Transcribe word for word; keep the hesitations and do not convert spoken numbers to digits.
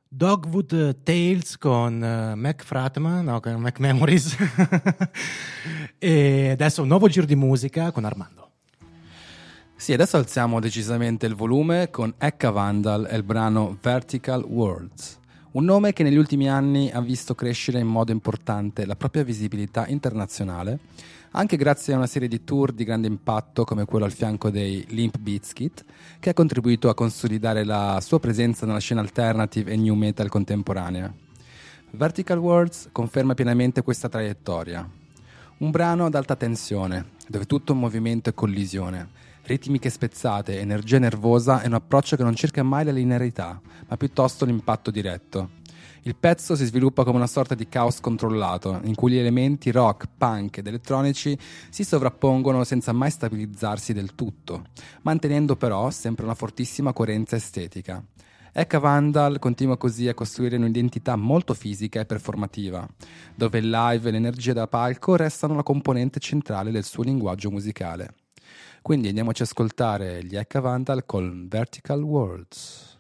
Dogwood Tales con uh, Mac Fratman, no, con Mac Memories. E adesso un nuovo giro di musica con Armando. Sì, adesso alziamo decisamente il volume con Ecca Vandal e il brano Vertical Worlds, un nome che negli ultimi anni ha visto crescere in modo importante la propria visibilità internazionale, anche grazie a una serie di tour di grande impatto come quello al fianco dei Limp Bizkit, che ha contribuito a consolidare la sua presenza nella scena alternative e new metal contemporanea. Vertical Worlds conferma pienamente questa traiettoria. Un brano ad alta tensione, dove tutto è un movimento e collisione, ritmiche spezzate, energia nervosa e un approccio che non cerca mai la linearità, ma piuttosto l'impatto diretto. Il pezzo si sviluppa come una sorta di caos controllato, in cui gli elementi rock, punk ed elettronici si sovrappongono senza mai stabilizzarsi del tutto, mantenendo però sempre una fortissima coerenza estetica. Ecca Vandal continua così a costruire un'identità molto fisica e performativa, dove il live e l'energia da palco restano la componente centrale del suo linguaggio musicale. Quindi andiamoci ad ascoltare gli Ecca Vandal con Vertical Worlds.